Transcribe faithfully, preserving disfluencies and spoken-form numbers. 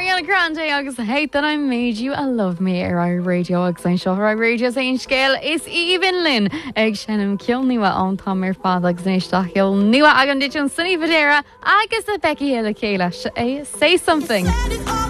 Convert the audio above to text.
Ariana Grande agus Hate That I Made You a Love Me ar a radio agus ein seo ar radio ein scéil is Even Lynn ag sinnam ceol nua an tam ar fád agus éisteach ceol nua agam dit an sunny vidéra agus a Becky Hill a céile é Say Something.